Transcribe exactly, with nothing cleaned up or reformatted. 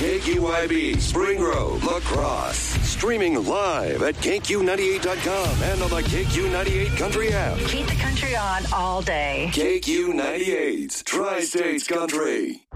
K Q I B, Spring Grove, La Crosse. Streaming live at K Q ninety-eight dot com and on the K Q ninety-eight Country app. Keep the country on all day. K Q ninety-eight, Tri-States Country.